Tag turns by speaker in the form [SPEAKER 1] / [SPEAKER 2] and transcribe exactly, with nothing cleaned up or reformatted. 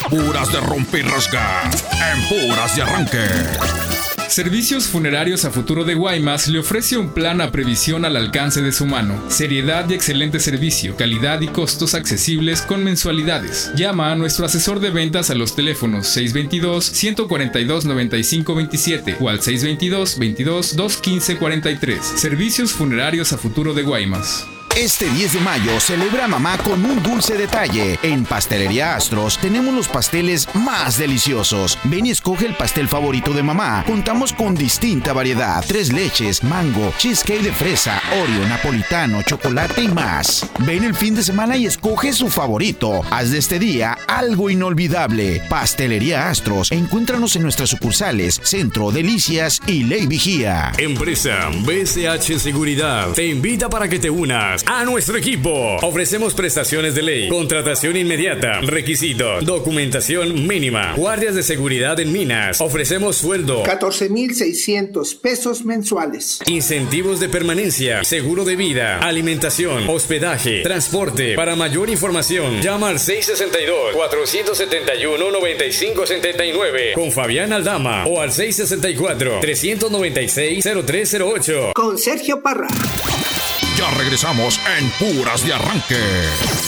[SPEAKER 1] Puras de rompe y rasga. En Puras de Arranque.
[SPEAKER 2] Servicios Funerarios a Futuro de Guaymas le ofrece un plan a previsión al alcance de su mano. Seriedad y excelente servicio, calidad y costos accesibles con mensualidades. Llama a nuestro asesor de ventas a los teléfonos seis dos dos, uno cuatro dos, nueve cinco dos siete o al seis dos dos, veintidós, dos quince cuarenta y tres. Servicios Funerarios a Futuro de Guaymas.
[SPEAKER 3] Este diez de mayo celebra a mamá con un dulce detalle. En Pastelería Astros tenemos los pasteles más deliciosos. Ven y escoge el pastel favorito de mamá. Contamos con distinta variedad: tres leches, mango, cheesecake de fresa, Oreo, napolitano, chocolate y más. Ven el fin de semana y escoge su favorito. Haz de este día algo inolvidable. Pastelería Astros. Encuéntranos en nuestras sucursales Centro, Delicias y Ley Vigía.
[SPEAKER 4] Empresa B C H Seguridad te invita para que te unas a nuestro equipo. Ofrecemos prestaciones de ley, contratación inmediata, requisito, documentación mínima, guardias de seguridad en minas. Ofrecemos sueldo
[SPEAKER 5] catorce mil seiscientos pesos mensuales,
[SPEAKER 4] incentivos de permanencia, seguro de vida, alimentación, hospedaje, transporte. Para mayor información, llama al seis seis dos, cuatro siete uno, nueve cinco siete nueve con Fabián Aldama o al seis seis cuatro, tres nueve seis, cero tres cero ocho
[SPEAKER 5] con Sergio Parra.
[SPEAKER 1] Ya regresamos en Puras de Arranque.